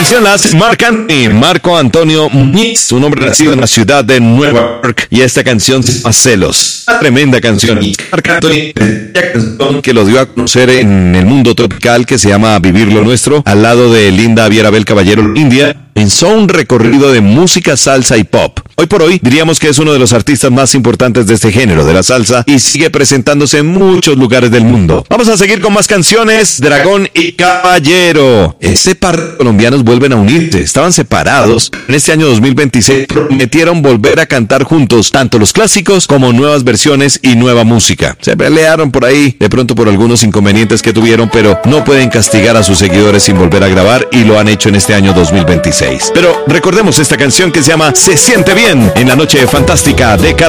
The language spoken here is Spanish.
canción la hace Marco Antonio Muñiz, un hombre nacido en la ciudad de Nueva York, y esta canción se llama Celos. Una tremenda canción. Y Marco Antonio, que lo dio a conocer en el mundo tropical, que se llama Vivir lo Nuestro, al lado de Linda Vierabel Caballero India, comenzó un recorrido de música, salsa y pop. Hoy por hoy diríamos que es uno de los artistas más importantes de este género, de la salsa, y sigue presentándose en muchos lugares del mundo. Vamos a seguir con más canciones. Dragón y Caballero. Este par de colombianos vuelven a unirse. Estaban separados. En este año 2026 prometieron volver a cantar juntos, tanto los clásicos como nuevas versiones y nueva música. Se pelearon por ahí, de pronto por algunos inconvenientes que tuvieron, pero no pueden castigar a sus seguidores sin volver a grabar, y lo han hecho en este año 2026. Pero recordemos esta canción que se llama Se Siente Bien en la noche fantástica de